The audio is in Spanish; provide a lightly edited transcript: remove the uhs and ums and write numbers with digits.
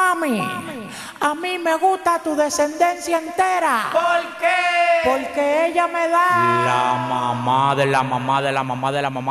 Mami, a mí me gusta tu descendencia entera. ¿Por qué? Porque ella me da La mamá de la mamá de la mamá de la mamá